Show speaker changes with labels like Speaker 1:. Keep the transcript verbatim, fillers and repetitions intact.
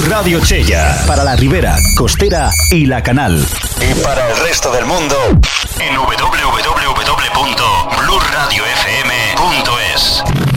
Speaker 1: Radio Chella. Para la Ribera, Costera y La Canal. Y para el resto del mundo en doble u doble u doble u punto